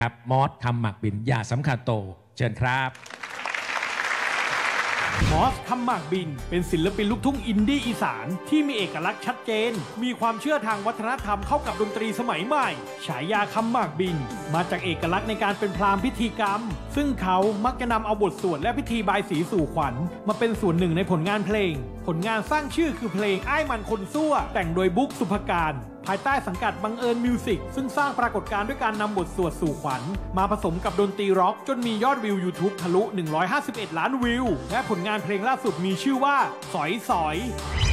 ครับมอสคำหมักบินอย่าสำคัญโตเชิญครับมอสคำหมากบินเป็นศิลปินลูกทุ่งอินดี้อีสานที่มีเอกลักษณ์ชัดเจนมีความเชื่อทางวัฒนธรรมเข้ากับดนตรีสมัยใหม่ฉายาคำหมากบินมาจากเอกลักษณ์ในการเป็นพราหมณ์พิธีกรรมซึ่งเขามักจะนำเอาบทสวดและพิธีบายสีสู่ขวัญมาเป็นส่วนหนึ่งในผลงานเพลงผลงานสร้างชื่อคือเพลงอ้ายมันคนซั่วแต่งโดยบุ๊กสุภการภายใต้สังกัดบังเอิญมิวสิกซึ่งสร้างปรากฏการณ์ด้วยการนำบทสวดสู่ขวัญมาผสมกับดนตรีร็อกจนมียอดวิว YouTube ทะลุ151 ล้านวิวและผลงานเพลงล่าสุดมีชื่อว่าสอย